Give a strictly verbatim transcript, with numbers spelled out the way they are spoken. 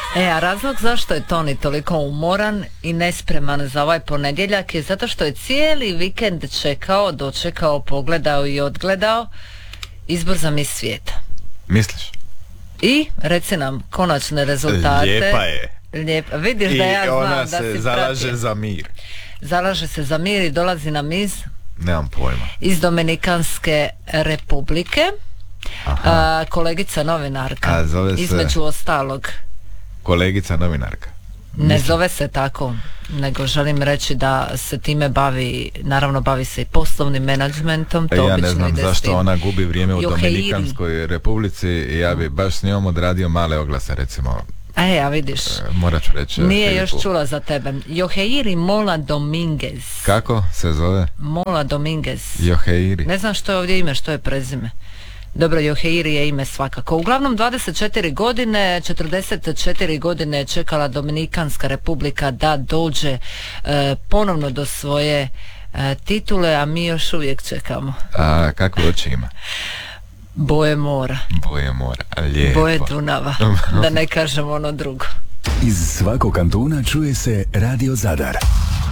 E, a razlog zašto je Toni toliko umoran i nespreman za ovaj ponedjeljak je zato što je cijeli vikend čekao, dočekao, pogledao i odgledao izbor za Miss svijeta. Misliš? I reci nam konačne rezultate. Lijepa je. Lijepa. Vidiš da ja I znam ona da se si zalaže pratio. za mir. Zalaže se za mir i dolazi nam iz Nemam pojma. iz Dominikanske republike. A, kolegica novinarka. A zove se... Između ostalog. Kolegica novinarka. Ne Mislim. zove se tako, nego želim reći da se time bavi, naravno bavi se i poslovnim menadžmentom. To Ja ne obično znam ide s zašto tim. ona gubi vrijeme u Joheiri. Dominikanskoj republici i ja bi baš s njom odradio male oglase, recimo. E, a vidiš, E, Morat ću reći nije Filipu. još čula za tebe. Joheiri Mola Dominguez. Kako se zove? Mola Dominguez. Joheiri. Ne znam što je ovdje ime, što je prezime. Dobro, Joheiri je ime svakako. Uglavnom dvadeset četiri godine, četrdeset četiri godine je čekala Dominikanska republika da dođe e, ponovno do svoje e, titule, a mi još uvijek čekamo. A kakve oči ima? Boje mora, Boje mora. Lijepo. boje Dunava, da ne kažem ono drugo. Iz svakog kantuna čuje se Radio Zadar.